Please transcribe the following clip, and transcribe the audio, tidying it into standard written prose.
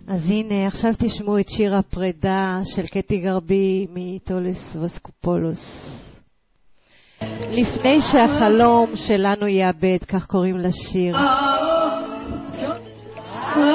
אז הנה, עכשיו תשמעו את שיר הפרידה של קטי גרבי מטולס וסקופולוס. לפני שהחלום שלנו יאבד, כך קוראים לשיר.